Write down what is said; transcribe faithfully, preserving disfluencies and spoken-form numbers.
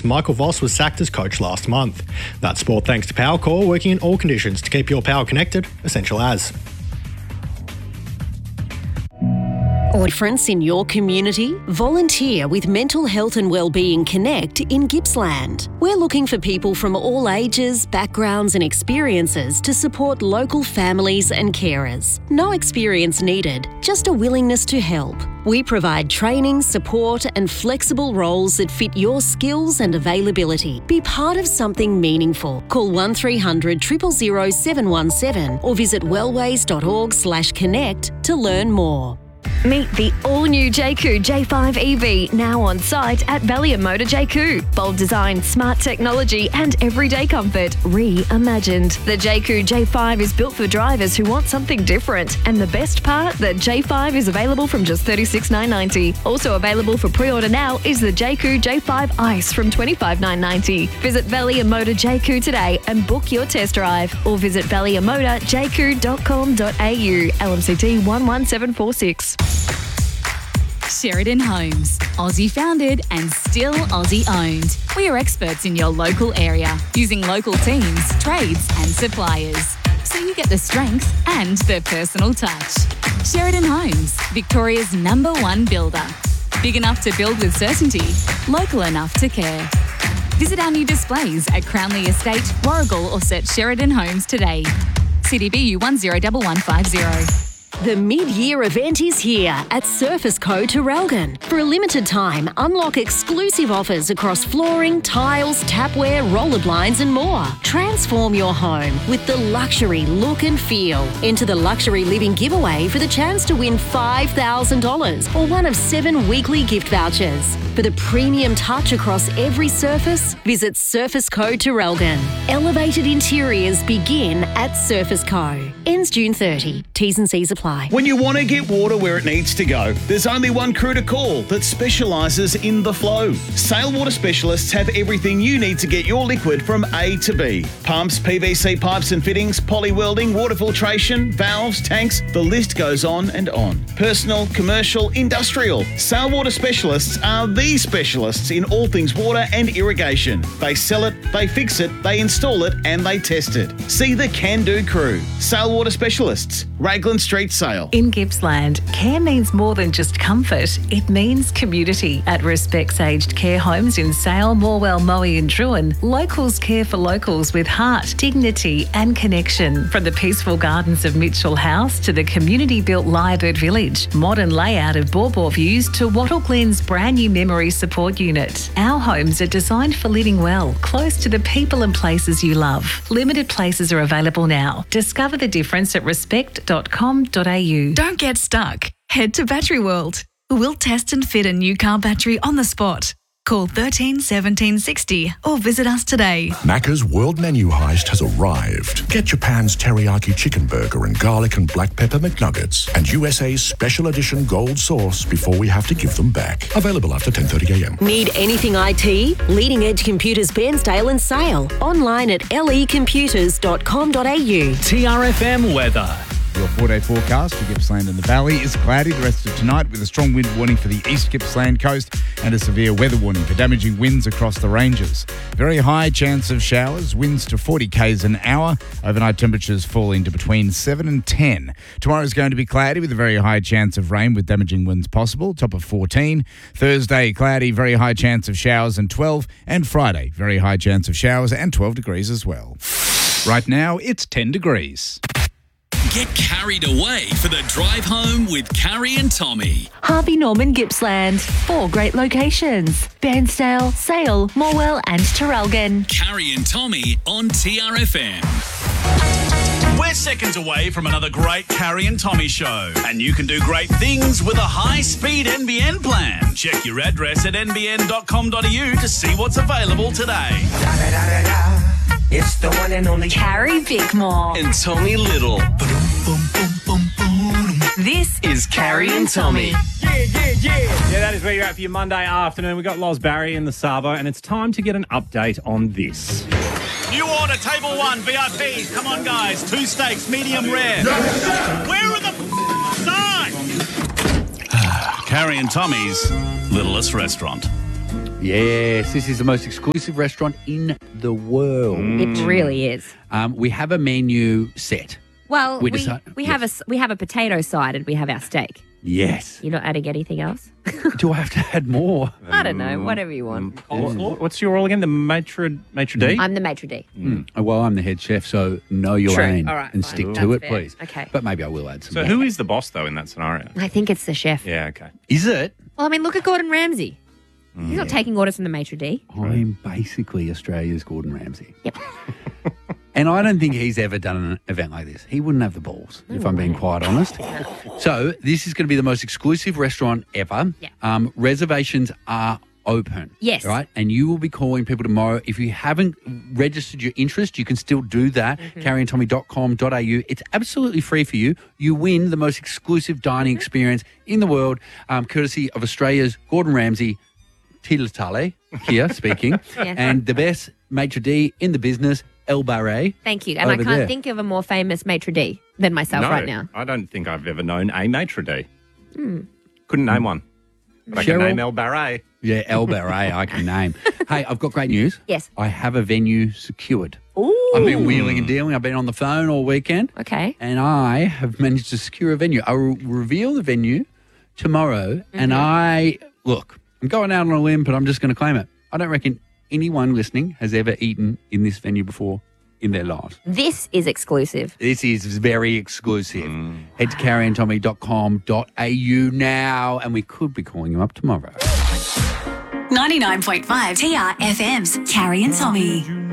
Warriors, Michael Voss was sacked as coach last month. That's sport thanks to PowerCore, working in all conditions to keep your power connected, essential as. Or difference in your community? Volunteer with Mental Health and Wellbeing Connect in Gippsland. We're looking for people from all ages, backgrounds and experiences to support local families and carers. No experience needed, just a willingness to help. We provide training, support and flexible roles that fit your skills and availability. Be part of something meaningful. Call one three hundred, zero zero zero, seven one seven or visit wellways.org slash connect to learn more. Meet the all-new Jayco J five E V, now on site at Valiant Motor Jayco. Bold design, smart technology and everyday comfort reimagined. The Jayco J five is built for drivers who want something different. And the best part, the J five is available from just thirty-six thousand nine hundred ninety dollars. Also available for pre-order now is the Jayco J five Ice from twenty-five thousand nine hundred ninety dollars. Visit Valiant Motor Jayco today and book your test drive, or visit valiant motor jayco dot com dot a u. L M C T one one seven four six. Sheridan Homes, Aussie founded and still Aussie owned. We are experts in your local area, using local teams, trades and suppliers, so you get the strength and the personal touch. Sheridan Homes, Victoria's number one builder. Big enough to build with certainty, local enough to care. Visit our new displays at Crownley Estate, Warragul or search Sheridan Homes today. C D B U one zero one one five zero. The mid-year event is here at Surface Co. Terrelgan. For a limited time, unlock exclusive offers across flooring, tiles, tapware, roller blinds and more. Transform your home with the luxury look and feel. Enter the Luxury Living giveaway for the chance to win five thousand dollars or one of seven weekly gift vouchers. For the premium touch across every surface, visit Surface Co. Terrelgan. Elevated interiors begin at Surface Co. Ends June thirtieth. T's and C's apply. When you want to get water where it needs to go, there's only one crew to call that specialises in the flow. Sale Water Specialists have everything you need to get your liquid from A to B. Pumps, P V C pipes and fittings, poly welding, water filtration, valves, tanks, the list goes on and on. Personal, commercial, industrial. Sale Water Specialists are the specialists in all things water and irrigation. They sell it, they fix it, they install it and they test it. See the can-do crew. Sale Water Specialists, Raglan Street Sale. In Gippsland, care means more than just comfort. It means community. At Respects Aged Care Homes in Sale, Morwell, Moe and Druin, locals care for locals with heart, dignity and connection. From the peaceful gardens of Mitchell House to the community-built Lyrebird Village, modern layout of Bawbaw Views to Wattle Glen's brand new memory support unit. Our homes are designed for living well, close to the people and places you love. Limited places are available now. Discover the difference at respect dot com dot a u. Don't get stuck. Head to Battery World. We'll test and fit a new car battery on the spot. Call thirteen seventeen sixty or visit us today. Macca's World Menu Heist has arrived. Get Japan's teriyaki chicken burger and garlic and black pepper McNuggets and U S A's special edition gold sauce before we have to give them back. Available after ten thirty a m. Need anything I T? Leading Edge Computers Bairnsdale and Sale. Online at l e computers dot com dot a u. T R F M weather. Your four-day forecast for Gippsland and the Valley is cloudy the rest of tonight with a strong wind warning for the East Gippsland coast and a severe weather warning for damaging winds across the ranges. Very high chance of showers, winds to forty kays an hour. Overnight temperatures falling to between seven and ten. Tomorrow is going to be cloudy with a very high chance of rain with damaging winds possible, top of fourteen. Thursday, cloudy, very high chance of showers and twelve. And Friday, very high chance of showers and twelve degrees as well. Right now, it's ten degrees. Get carried away for the drive home with Carrie and Tommy. Harvey Norman Gippsland. Four great locations. Bairnsdale, Sale, Morwell and Terrelgan. Carrie and Tommy on T R F M. We're seconds away from another great Carrie and Tommy show. And you can do great things with a high-speed N B N plan. Check your address at n b n dot com dot a u to see what's available today. Da, da, da, da, da. It's the one and only Carrie Bickmore and Tommy Little. This is Carrie and Tommy. Yeah, yeah, yeah. Yeah, that is where you're at for your Monday afternoon. We've got Loz Barry in the Savo, and it's time to get an update on this. New order, table one, V I Ps. Come on, guys. Two steaks, medium rare. Where are the signs? Carrie and Tommy's littlest restaurant. Yes, this is the most exclusive restaurant in the world. It really is. Um, we have a menu set. Well, We we, decide- we have a s- we have a potato side and we have our steak. Yes. You're not adding anything else? Do I have to add more? I don't know. Whatever you want. What- What's your role again? The maitre, maitre d'? I'm the maitre d'. Mm. Well, I'm the head chef, so know your True. lane All right, and fine. stick That's to it, fair. please. Okay. But maybe I will add some. So who is the boss, though, in that scenario? I think it's the chef. Yeah, okay. Is it? Well, I mean, look at Gordon Ramsay. He's not taking orders from the maitre d'. I'm basically Australia's Gordon Ramsay. Yep. And I don't think he's ever done an event like this. He wouldn't have the balls, if I'm being quite honest. So this is going to be the most exclusive restaurant ever. Yeah. Um, reservations are open. Yes. Right? And you will be calling people tomorrow. If you haven't registered your interest, you can still do that. Mm-hmm. carrie and tommy dot com dot a u. It's absolutely free for you. You win the most exclusive dining experience in the world, um, courtesy of Australia's Gordon Ramsay, Tila Tale here speaking, Yeah. and the best maitre d' in the business, El Barret. Thank you. And I over can't there. think of a more famous maitre d' than myself no, right now. I don't think I've ever known a maitre d'. Hmm. Couldn't name one. But I can Cheryl? name El Barret. Yeah, El Barret, I can name. Hey, I've got great news. Yes. I have a venue secured. Ooh. I've been wheeling and dealing. I've been on the phone all weekend. Okay. And I have managed to secure a venue. I will reveal the venue tomorrow. Mm-hmm. And I, look, I'm going out on a limb, but I'm just going to claim it. I don't reckon anyone listening has ever eaten in this venue before in their lives. This is exclusive. This is very exclusive. Head to carrie and tommy dot com dot a u now, and we could be calling you up tomorrow. ninety-nine point five T R F M's Carrie and Tommy.